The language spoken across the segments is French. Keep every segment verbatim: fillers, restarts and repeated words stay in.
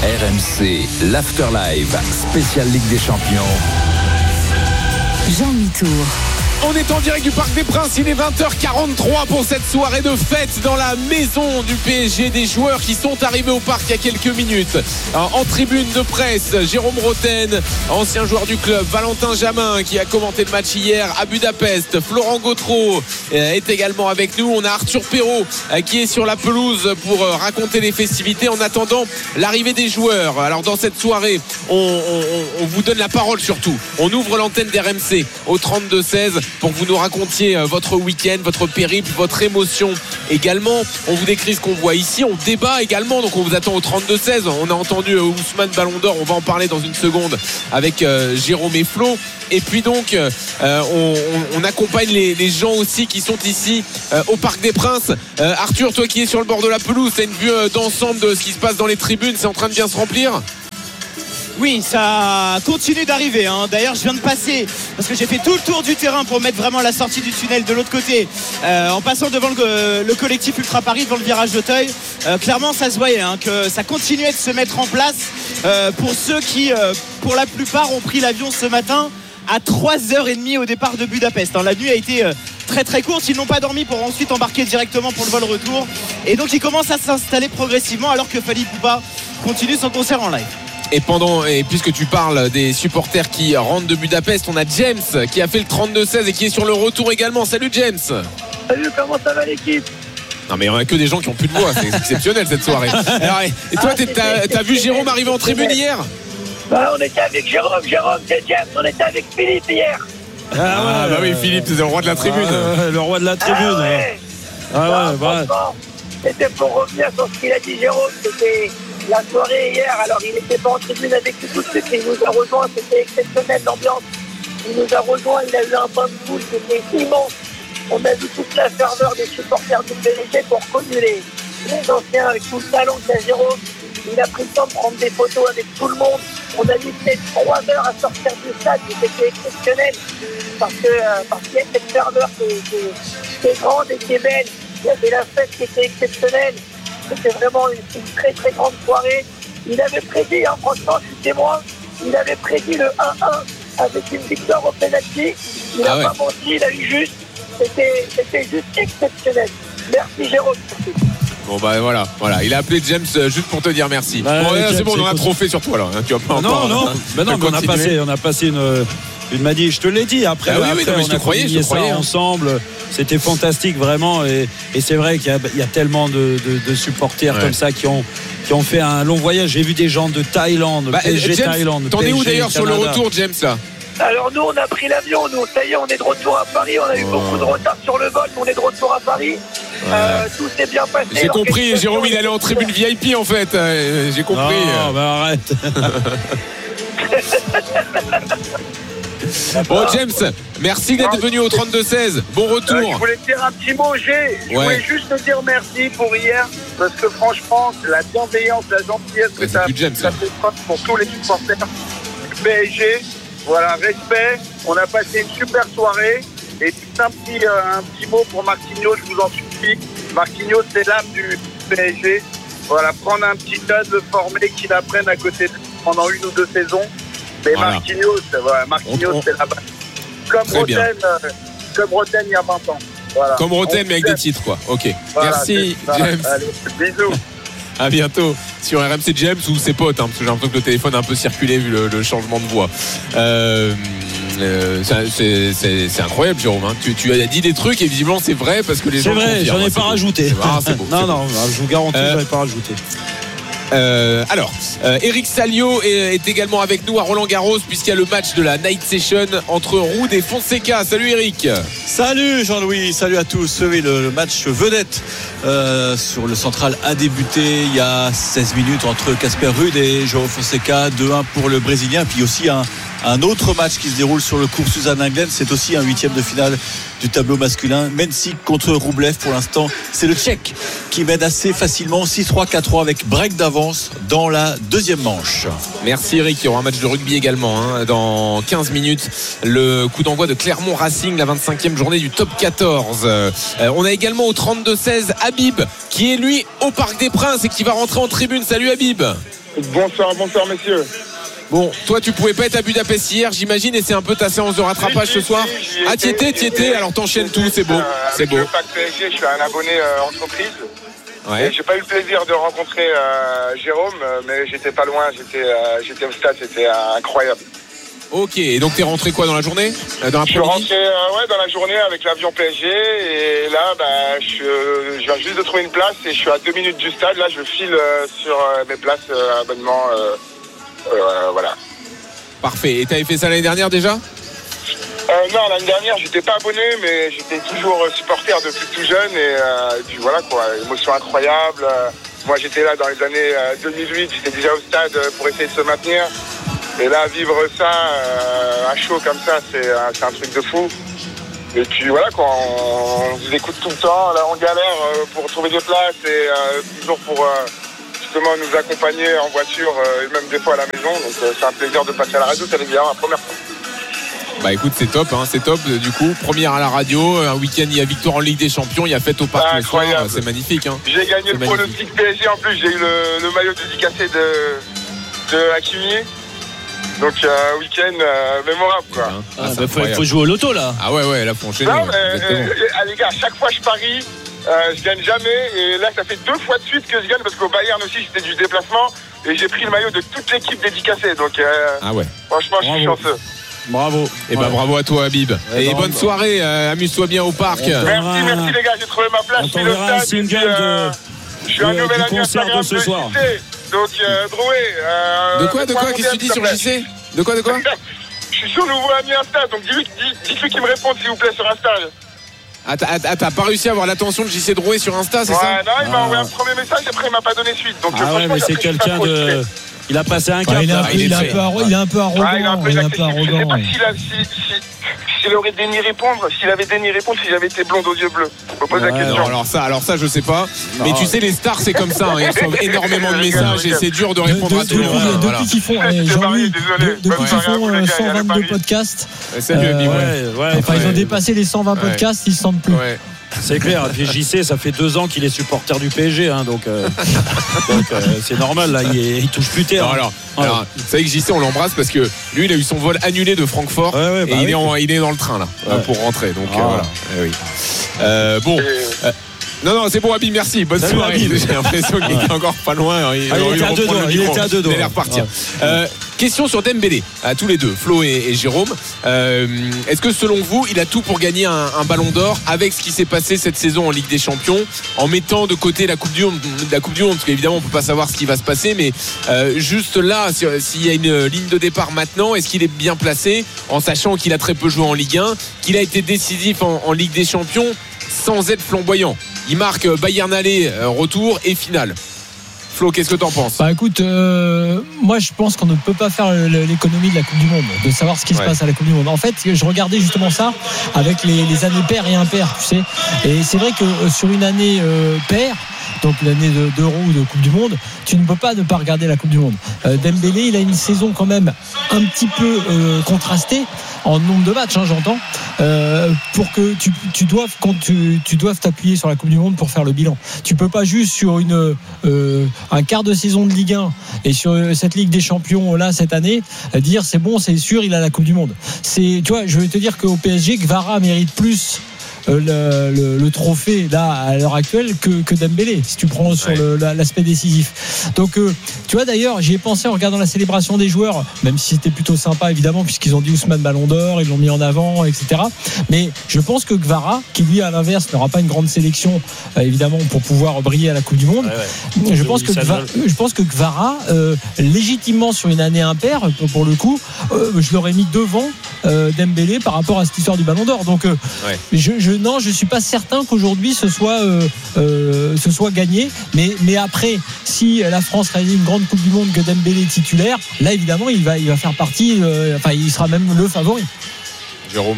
R M C, l'Afterlife, spécial Ligue des Champions. Jean Mitour. On est en direct du Parc des Princes, il est vingt heures quarante-trois pour cette soirée de fête dans la maison du P S G. Des joueurs qui sont arrivés au parc il y a quelques minutes. En tribune de presse, Jérôme Roten, ancien joueur du club, Valentin Jamin qui a commenté le match hier à Budapest, Florent Gautreau est également avec nous. On a Arthur Perrault qui est sur la pelouse pour raconter les festivités en attendant l'arrivée des joueurs. Alors dans cette soirée, on, on, on vous donne la parole surtout. On ouvre l'antenne d'R M C au trente-deux seize pour que vous nous racontiez votre week-end, votre périple, votre émotion également. On vous décrit ce qu'on voit ici, on débat également, donc on vous attend au trente-deux seize. On a entendu Ousmane Ballon d'Or, on va en parler dans une seconde avec euh, Jérôme et Flo. Et puis donc euh, on, on accompagne les, les gens aussi qui sont ici euh, au Parc des Princes. euh, Arthur, toi qui es sur le bord de la pelouse, tu as une vue euh, d'ensemble de ce qui se passe dans les tribunes. C'est en train de bien se remplir? Oui, ça continue d'arriver, hein. D'ailleurs je viens de passer, parce que j'ai fait tout le tour du terrain pour mettre vraiment la sortie du tunnel de l'autre côté, euh, en passant devant le, le collectif Ultra Paris, devant le virage d'Auteuil. euh, Clairement ça se voyait, hein, que ça continuait de se mettre en place euh, pour ceux qui euh, pour la plupart ont pris l'avion ce matin à trois heures trente au départ de Budapest, hein. La nuit a été euh, très très courte, ils n'ont pas dormi pour ensuite embarquer directement pour le vol retour. Et donc ils commencent à s'installer progressivement alors que Fally Poupa continue son concert en live. Et pendant, et puisque tu parles des supporters qui rentrent de Budapest, on a James qui a fait le trente-deux seize et qui est sur le retour également. Salut James. Salut, comment ça va l'équipe? Non mais on a que des gens qui ont plus de voix, c'est exceptionnel cette soirée. Alors, et toi ah, t'as, t'as vu Jérôme arriver en tribune hier? Bah on était avec Jérôme, Jérôme c'est James, on était avec Philippe hier. Ah, ah bah oui, Philippe c'est le roi de la tribune. Ah, le roi de la tribune. Ah ouais, ah, ouais, bah, bah. C'était pour revenir sur ce qu'il a dit Jérôme, c'était la soirée hier. Alors il n'était pas en tribune avec nous tout de suite, mais il nous a rejoint, c'était exceptionnel l'ambiance. Il nous a rejoint, il a eu un bain de foule, c'était immense. On a vu toute la ferveur des supporters du P S G pour reconnu les, les anciens avec tout le talent qu'a Jérôme. Il a pris le temps de prendre des photos avec tout le monde. On a mis peut-être trois heures à sortir du stade, c'était exceptionnel. Parce que euh, parce qu'il y a cette ferveur qui est, qui, est, qui est grande et qui est belle. Il y avait la fête qui était exceptionnelle. C'était vraiment une, une très très grande soirée. Il avait prédit, hein, franchement, je suis témoin, il avait prédit le un un avec une victoire au penalty. Il n'a ah ouais. pas menti, il a eu juste. C'était, c'était juste exceptionnel. Merci Jérôme. Bon bah voilà, voilà, il a appelé James juste pour te dire merci. Bah, bon, ouais, c'est James, bon, on a un trophée sur toi là. Hein, tu vas pas non, encore, non, hein, bah non, mais on a passé, on a passé une. Il m'a dit, je te l'ai dit. Après, ah oui, après oui, non, mais on je a te croyais, je te ça croyais, hein. ensemble. C'était fantastique vraiment, et, et c'est vrai qu'il y a, il y a tellement de, de, de supporters ouais. comme ça qui ont qui ont fait un long voyage. J'ai vu des gens de Thaïlande, bah, P S G James, Thaïlande. T'en es où d'ailleurs Canada. sur le retour, James là? Alors nous on a pris l'avion, nous ça y est on est de retour à Paris, on a eu oh. beaucoup de retard sur le vol, mais on est de retour à Paris. Ouais. Euh, tout s'est bien passé. J'ai compris, Jérôme il allait en tribune V I P en fait. Euh, j'ai compris. Non, bah arrête. Bon James, merci d'être venu au trente-deux seize. Bon retour. Euh, je voulais te dire un petit mot, G. Je ouais. voulais juste te dire merci pour hier, parce que franchement, la bienveillance, la gentillesse que tu as fait pour tous les supporters du P S G. Voilà, respect. On a passé une super soirée. Et un petit, euh, un petit mot pour Marquinhos, je vous en supplie. Marquinhos, c'est l'âme du P S G. Voilà, prendre un petit jeune, le former, qu'il apprenne à côté de lui pendant une ou deux saisons. Mais voilà. Marquinhos, voilà, Marquinhos, on, c'est la base. Comme Roten, euh, comme Roten il y a vingt ans. Voilà. Comme Roten, mais avec des titres, quoi. Ok. Voilà, merci, James. Allez, bisous. À bientôt sur R M C James ou ses potes, hein, parce que j'ai l'impression que le téléphone a un peu circulé vu le, le changement de voix. Euh, euh, c'est, c'est, c'est incroyable, Jérôme. Hein. Tu, tu as dit des trucs et visiblement c'est vrai parce que les c'est gens. C'est vrai, j'en ai pas beau. rajouté. Ah, c'est beau, non, c'est non, beau. je vous garantis, euh, j'en ai pas rajouté. Euh, alors, euh, Eric Salio est, est également avec nous à Roland-Garros puisqu'il y a le match de la Night Session entre Ruud et Fonseca. Salut Eric. Salut Jean-Louis, salut à tous. Oui, le, le match vedette euh, sur le central a débuté il y a seize minutes entre Casper Ruud et João Fonseca. deux un pour le Brésilien. Puis aussi un, un autre match qui se déroule sur le cours Suzanne Englen. C'est aussi un huitième de finale du tableau masculin. Mensik contre Roublev. Pour l'instant, c'est le Tchèque qui mène assez facilement six trois, quatre trois avec break d'avance dans la deuxième manche. Merci Eric. Il y aura un match de rugby également hein, dans quinze minutes. Le coup d'envoi de Clermont Racing, la vingt-cinquième journée du top quatorze. Euh, on a également au trente-deux seize Habib qui est lui au Parc des Princes et qui va rentrer en tribune. Salut Habib. Bonsoir, bonsoir messieurs. Bon, toi tu pouvais pas être à Budapest hier, j'imagine, et c'est un peu ta séance de rattrapage Oui, ce soir. oui, j'y Ah, t'y étais, étais, t'y j'y étais, étais. alors t'enchaînes tout, c'est beau, Euh, c'est avec beau. le pack P S G, je suis un abonné euh, entreprise. Ouais. Et j'ai pas eu le plaisir de rencontrer euh, Jérôme, euh, mais j'étais pas loin, j'étais, euh, j'étais au stade, c'était euh, incroyable. Ok, et donc t'es rentré quoi dans la journée, euh, dans Je suis l'après-midi? rentré euh, ouais, dans la journée avec l'avion P S G et là bah, je, euh, je viens juste de trouver une place et je suis à deux minutes du stade. Là je file euh, sur euh, mes places euh, abonnement. Euh, euh, voilà. Parfait, et t'avais fait ça l'année dernière déjà? Euh, non, l'année dernière j'étais pas abonné mais j'étais toujours supporter depuis tout jeune et, euh, et puis voilà quoi, émotion incroyable. Euh, moi j'étais là dans les années euh, deux mille huit, j'étais déjà au stade pour essayer de se maintenir. Et là, vivre ça euh, à chaud comme ça, c'est, euh, c'est un truc de fou. Et puis voilà, quoi, on, on vous écoute tout le temps. Là, on galère euh, pour trouver des places et euh, toujours pour euh, justement nous accompagner en voiture euh, et même des fois à la maison. Donc euh, c'est un plaisir de passer à la radio, ça les bien, la première fois. Bah écoute, c'est top, hein, c'est top. Du coup, première à la radio, un week-end, il y a victoire en Ligue des Champions, il y a fête au parc le soir, Incroyable. c'est magnifique. Hein. J'ai gagné C'est le magnifique. pronostic P S G en plus, j'ai eu le, le maillot dédicacé de, de Hakimi. Donc euh, week-end euh, mémorable quoi. Ah, Ah, c'est bah, faut, incroyable. faut jouer au loto là. Ah ouais, ouais, là faut enchaîner. Non, ouais, mais exactement. euh, euh, les gars, à chaque fois je parie, euh, je gagne jamais. Et là, ça fait deux fois de suite que je gagne parce qu'au Bayern aussi, c'était du déplacement. Et j'ai pris le maillot de toute l'équipe dédicacée. Donc, euh, Ah ouais. franchement, je suis Bravo. chanceux. Bravo. Et bah Ouais. bravo à toi, Habib. Ouais, Et non, bonne bah- soirée, euh, amuse-toi bien au parc. On t'en- Merci, un- merci les gars, j'ai trouvé ma place. on Je suis le t'enverra un stade, et puis, single euh, de- Je suis un de- nouvel du ami concert de Instagram ce de soir. J C. Donc, euh, Drouet. Euh, De quoi, de quoi, point qu'est-ce que tu dis sur mondial, J C? De quoi, de quoi? Je suis son nouveau ami Insta, donc dis-lui, dis- dites-lui qu'il me réponde s'il vous plaît sur Insta. Ah, t'as, ah, t'as pas réussi à avoir l'attention de J C Drouet sur Insta, c'est Ouais, ça? non, il m'a Ah. envoyé un premier message, après il m'a pas donné suite. Donc, Ah ouais, franchement, mais c'est après, je suis pas quelqu'un trop de. occupé. Il a passé un cap. Ouais, il, est un là. peu, il est il est un très- peu arro- il est un peu arrogant. Ouais, il est un peu il est un peu inaccessible. Je sais arrogant. pas ouais. s'il, a, si, si, s'il aurait daigné répondre, s'il avait daigné répondre, si j'avais été blonde aux yeux bleus. Je me pose la Ouais, question. Non, alors ça, alors ça, je sais pas. Non. Mais tu sais, les stars, c'est comme ça. Hein, ils reçoivent énormément de messages et c'est dur de De- répondre de- à tout le depuis, monde. depuis Voilà. qu'ils font, C'est eh, Paris, Jean-Louis, désolé. de- depuis Bonne qu'ils soirée à font vous, euh, les gars, cent et à vingt-deux Paris. podcasts, Ouais, Salut, Euh, Habib. Ouais. Ouais, ouais, enfin ils ont ouais. dépassé les cent vingt Ouais. podcasts, ils se sentent plus. Ouais. C'est clair. Et puis J C, ça fait deux ans qu'il est supporter du P S G, hein, donc, euh, donc euh, c'est normal. Là, il, est- il touche plus terre. Non, alors, Ouais. alors, vous savez que J C, on l'embrasse parce que lui, il a eu son vol annulé de Francfort Ouais, ouais, bah et il, oui. est en- il est dans le train là euh, Ouais. pour rentrer. Donc euh, Ah. voilà. Eh oui. Euh, bon. Et- euh, non, non, c'est bon, Habib, merci. Bonne Salut, soirée. Habib. J'ai l'impression qu'il était encore pas loin. Il, Ah, il aurait était dû à deux reprendre doigts, le il micro. était à deux doigts. Il allait repartir. Ouais. Euh, question sur Dembélé, à tous les deux, Flo et, et Jérôme. Euh, est-ce que selon vous, il a tout pour gagner un, un ballon d'or avec ce qui s'est passé cette saison en Ligue des Champions, en mettant de côté la Coupe du Monde, la Coupe du Monde parce qu'évidemment on peut pas savoir ce qui va se passer, mais euh, juste là, si- s'il y a une ligne de départ maintenant, est-ce qu'il est bien placé en sachant qu'il a très peu joué en Ligue un, qu'il a été décisif en, en Ligue des Champions sans être flamboyant. Il marque euh, Bayern aller, euh, retour et finale. Flo, qu'est-ce que t'en penses? Bah écoute, euh, moi je pense qu'on ne peut pas faire le- l'économie de la Coupe du Monde, de savoir ce qui Ouais. se passe à la Coupe du Monde. En fait, je regardais justement ça avec les, les années paires et impaires, tu sais. Et c'est vrai que euh, sur une année euh, paire, donc l'année de- d'Euro ou de Coupe du Monde, tu ne peux pas ne pas regarder la Coupe du Monde. Euh, Dembélé, il a une saison quand même un petit peu euh, contrastée en nombre de matchs, hein, j'entends, euh, pour que tu, tu doives quand tu, tu doives t'appuyer sur la Coupe du Monde pour faire le bilan. Tu peux pas juste sur une euh, un quart de saison de Ligue un et sur cette Ligue des Champions là cette année dire c'est bon, c'est sûr, il a la Coupe du Monde. C'est, tu vois, je vais te dire qu'au P S G, Kvara mérite plus euh, le, le, le trophée là à l'heure actuelle que, que Dembélé si tu prends sur Ouais. le, la- l'aspect décisif. Donc euh, tu vois, d'ailleurs j'y ai pensé en regardant la célébration des joueurs, même si c'était plutôt sympa évidemment puisqu'ils ont dit Ousmane Ballon d'Or, ils l'ont mis en avant, etc. Mais je pense que Kvara, qui lui à l'inverse n'aura pas une grande sélection euh, évidemment pour pouvoir briller à la Coupe du Monde, Ouais, ouais. je pense que Ça Kva- donne- je pense que Kvara euh, légitimement sur une année impaire pour- pour le coup euh, je l'aurais mis devant euh, Dembélé par rapport à cette histoire du Ballon d'Or. Donc euh, Ouais. je, je non je suis pas certain qu'aujourd'hui ce soit euh, euh, ce soit gagné, mais mais après si la France réalise une grande Coupe du Monde que Dembélé est titulaire, là évidemment il va il va faire partie euh, enfin il sera même le favori. Jérôme,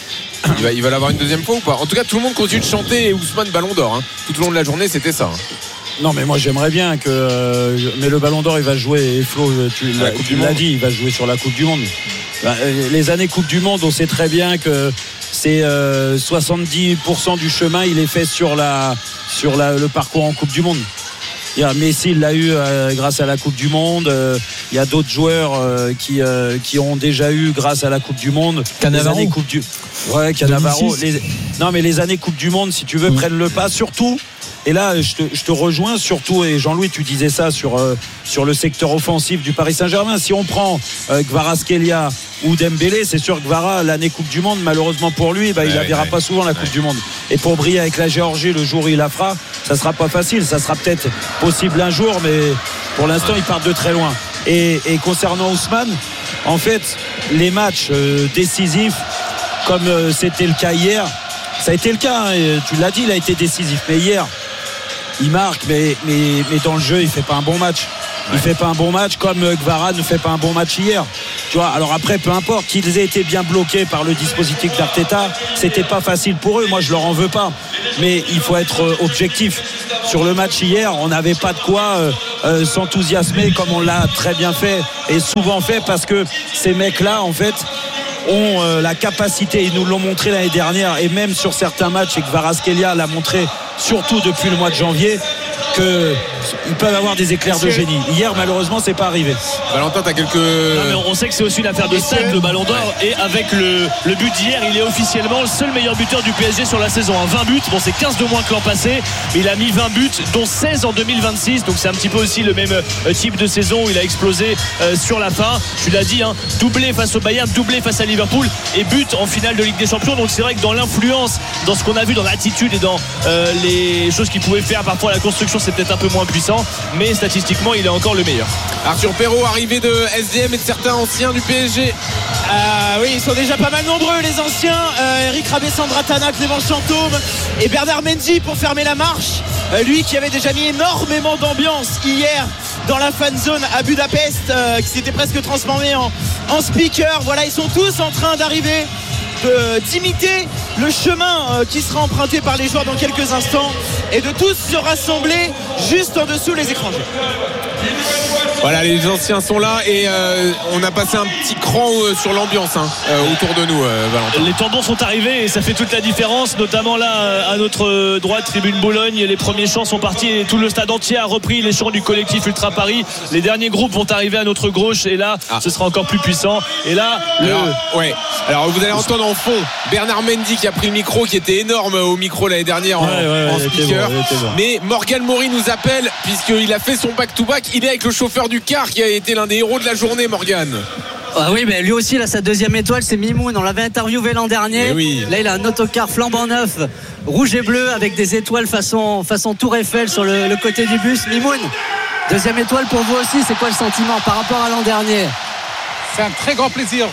il va, il va l'avoir une deuxième fois ou pas? En tout cas, tout le monde continue de chanter Ousmane Ballon d'Or. Hein. Tout au long de la journée, c'était ça. hein. Non, mais moi j'aimerais bien que. euh, mais le Ballon d'Or, il va jouer. Et Flo, tu À la l'as, Coupe tu du l'as Monde. dit, il va jouer sur la Coupe du Monde. Ben, euh, les années Coupe du Monde, on sait très bien que c'est euh, soixante-dix pour cent du chemin, il est fait sur la sur la, le parcours en Coupe du Monde. Il y a Messi, il l'a eu euh, grâce à la Coupe du Monde. Euh, il y a d'autres joueurs euh, qui, euh, qui ont déjà eu grâce à la Coupe du Monde. Cannavaro. Les années Coupe du... Ouais, Cannavaro. Les... Non, mais les années Coupe du Monde, si tu veux, mmh. prennent le pas. Surtout, et là, je te, je te rejoins surtout, et Jean-Louis, tu disais ça sur, euh, sur le secteur offensif du Paris Saint-Germain. Si on prend euh, Kvaratskhelia ou Dembélé, c'est sûr que Kvara, l'année Coupe du Monde, malheureusement pour lui, bah, il ne ouais, verra ouais. pas souvent la Coupe ouais. du Monde. Et pour briller avec la Géorgie le jour où il la fera, ça ne sera pas facile. Ça sera peut-être possible un jour, mais pour l'instant, ouais. il part de très loin. Et, et concernant Ousmane, en fait, les matchs euh, décisifs, comme euh, c'était le cas hier, ça a été le cas, hein, tu l'as dit, il a été décisif. Mais hier, il marque, mais, mais, mais dans le jeu, il ne fait pas un bon match. Il ne ouais. fait pas un bon match, comme Kvara ne fait pas un bon match hier. Tu vois, alors après, peu importe qu'ils aient été bien bloqués par le dispositif d'Arteta, c'était pas facile pour eux. Moi, je leur en veux pas. Mais il faut être objectif. Sur le match hier, on n'avait pas de quoi euh, euh, s'enthousiasmer comme on l'a très bien fait et souvent fait, parce que ces mecs-là, en fait, ont euh, la capacité, ils nous l'ont montré l'année dernière, et même sur certains matchs, et que Kvaratskhelia l'a montré surtout depuis le mois de janvier, qu'ils peuvent avoir des éclairs de génie. Hier, malheureusement, c'est pas arrivé. Valentin, t'as quelques... Non, mais on sait que c'est aussi une affaire de stade, le Ballon d'Or, ouais. et avec le, le but d'hier, il est officiellement le seul meilleur buteur du P S G sur la saison. vingt buts, bon, c'est quinze de moins que l'an passé, mais il a mis vingt buts, dont seize en deux mille vingt-six, donc c'est un petit peu aussi le même type de saison où il a explosé euh, sur la fin. Tu l'as dit, hein, doublé face au Bayern, doublé face à Liverpool, et but en finale de Ligue des Champions. Donc c'est vrai que dans l'influence, dans ce qu'on a vu, dans l'attitude et dans euh, les choses qu'il pouvait faire parfois à la construction, c'est peut-être un peu moins puissant, mais statistiquement il est encore le meilleur. Arthur Perrault, arrivé de S D M et de certains anciens du P S G. Euh, oui, ils sont déjà pas mal nombreux, les anciens. euh, Eric Rabé-Sandratana, Clément Chantôme et Bernard Mendy pour fermer la marche. euh, lui qui avait déjà mis énormément d'ambiance hier dans la fan zone à Budapest, euh, qui s'était presque transformé en, en speaker. Voilà, ils sont tous en train d'arriver, de, d'imiter le chemin euh, qui sera emprunté par les joueurs dans quelques instants, et de tous se rassembler juste en dessous les écrans. Voilà, les anciens sont là, et euh, on a passé un petit cran euh, sur l'ambiance hein, euh, autour de nous, euh, Valentin. Les tambours sont arrivés et ça fait toute la différence, notamment là à notre droite, tribune Bologne. Les premiers chants sont partis et tout le stade entier a repris les chants du collectif Ultra Paris. Les derniers groupes vont arriver à notre gauche, et là ah. ce sera encore plus puissant. Et là le... alors, ouais. Alors vous allez entendre en fond Bernard Mendy qui a pris le micro, qui était énorme au micro l'année dernière en, ouais, ouais, en speaker. Bon, bon. Mais Morgan Maury nous appelle, puisqu'il a fait son back-to-back. Il est avec le chauffeur du car qui a été l'un des héros de la journée, Morgan. Ah oui, mais lui aussi, il a sa deuxième étoile, c'est Mimoun. On l'avait interviewé l'an dernier. Oui. Là, il a un autocar flambant neuf, rouge et bleu, avec des étoiles façon, façon Tour Eiffel sur le, le côté du bus. Mimoun, deuxième étoile pour vous aussi. C'est quoi le sentiment par rapport à l'an dernier? C'est un très grand plaisir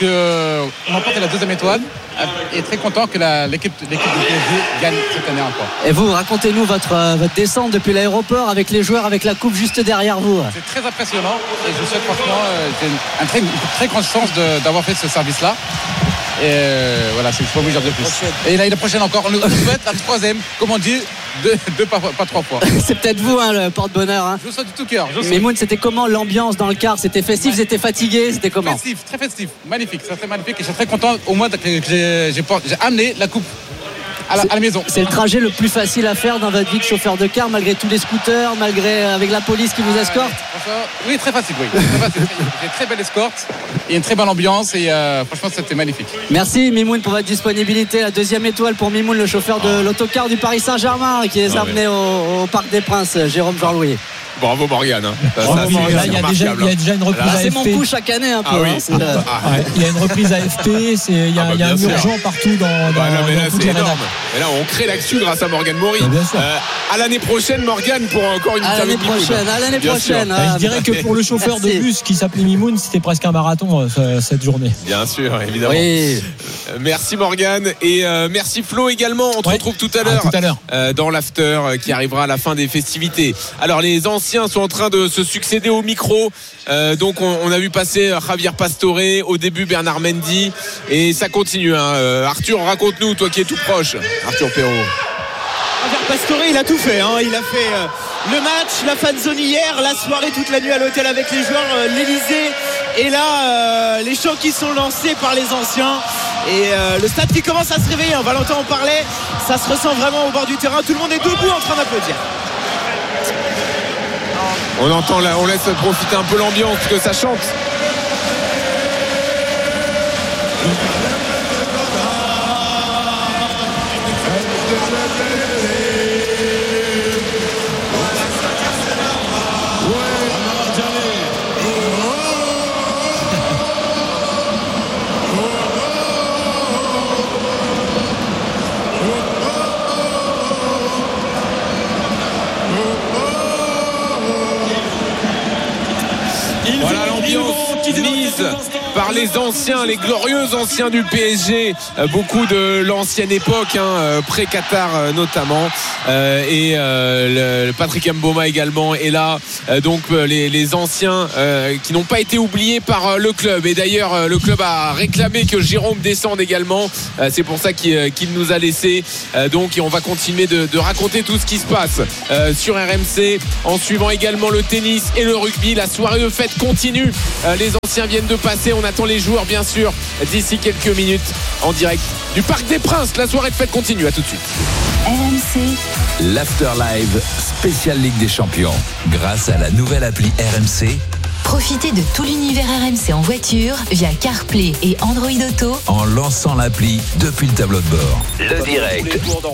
qu'on remporte la deuxième étoile, et très content que la, l'équipe, l'équipe du P S G gagne cette année encore. Et vous, racontez-nous votre, votre descente depuis l'aéroport avec les joueurs, avec la coupe juste derrière vous. C'est très impressionnant, et je souhaite franchement, euh, j'ai une, un très, une très grande chance de, d'avoir fait ce service-là. Et euh, voilà, c'est pas obligé de plus. Et l'année prochaine encore, on nous souhaite la troisième, comme on dit, deux, deux pas, pas trois fois. C'est peut-être vous, hein, le porte-bonheur. Hein. Je vous souhaite du tout cœur. Mais Moon, c'était comment l'ambiance dans le car? C'était festif, c'était fatigué, c'était comment? Festif, très festif, magnifique, ça serait magnifique. Et je suis très content au moins que j'ai, j'ai, j'ai amené la coupe à la, à la maison. C'est le trajet le plus facile à faire dans votre vie de chauffeur de car, malgré tous les scooters, malgré avec la police qui vous escorte? Oui, très facile, oui. Très facile. J'ai une très belle escorte et une très bonne ambiance, et euh, franchement, c'était magnifique. Merci Mimoun pour votre disponibilité. La deuxième étoile pour Mimoun, le chauffeur de l'autocar du Paris Saint-Germain, qui les a amenés au, au Parc des Princes, Jérôme Jean-Louis. Bravo Morgane. Hein. Ça, ça, ça, il, là, il, y a déjà, il y a déjà une reprise là, A F P. C'est mon coup chaque année un peu. Ah oui. hein, ah, ah, ouais. Il y a une reprise A F P. C'est, il y a, ah bah, il y a un sûr. urgent partout dans, dans, bah, là, mais dans là, toutes c'est les énorme. rédactions. Mais là, on crée l'actu grâce à Morgan Maury. Euh, à l'année prochaine, Morgan, pour encore une interview. À l'année prochaine. À l'année Bien prochaine. Ah, je dirais que pour le chauffeur Merci. de bus qui s'appelait Mimoun, c'était presque un marathon euh, cette journée. Bien sûr, évidemment. Oui. Euh, merci Morgan, et euh, merci Flo également. On te ouais. retrouve tout à l'heure, ah, tout à l'heure. Euh, dans l'after euh, qui arrivera à la fin des festivités. Alors les anciens sont en train de se succéder au micro. Euh, donc on, on a vu passer Javier Pastore, au début Bernard Mendy, et ça continue. Hein. Euh, Arthur, raconte-nous, toi qui es tout proche. Arthur Perrault. Javier Pastore, il a tout fait. Hein. Il a fait euh, le match, la fan zone hier, la soirée toute la nuit à l'hôtel avec les joueurs, euh, l'Elysée, et là euh, les chants qui sont lancés par les anciens. Et euh, le stade qui commence à se réveiller. Hein. Valentin en parlait, ça se ressent vraiment au bord du terrain. Tout le monde est debout en train d'applaudir. On entend là, on laisse profiter un peu l'ambiance que ça chante. Voilà l'ambiance mise par les anciens, les glorieux anciens du P S G, euh, beaucoup de l'ancienne époque, hein, euh, pré-Qatar euh, notamment, euh, et euh, le, Patrick Mboma également est là, euh, donc euh, les, les anciens euh, qui n'ont pas été oubliés par euh, le club. Et d'ailleurs euh, le club a réclamé que Jérôme descende également, euh, c'est pour ça qu'il, euh, qu'il nous a laissé, euh, donc et on va continuer de, de raconter tout ce qui se passe euh, sur R M C en suivant également le tennis et le rugby. La soirée de fête continue, euh, les anciens viennent de passer, on attend les joueurs bien sûr d'ici quelques minutes en direct du Parc des Princes. La soirée de fête continue, à tout de suite. R M C, l'After Live spécial Ligue des Champions, grâce à la nouvelle appli R M C. Profitez de tout l'univers R M C en voiture via CarPlay et Android Auto en lançant l'appli depuis le tableau de bord. Le direct